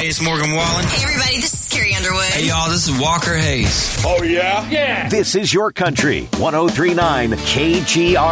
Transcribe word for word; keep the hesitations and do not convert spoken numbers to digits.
Hey, it's Morgan Wallen. Hey, everybody, this is Carrie Underwood. Hey, y'all, this is Walker Hayes. Oh, yeah? Yeah. This is your country. one oh three point nine K G R.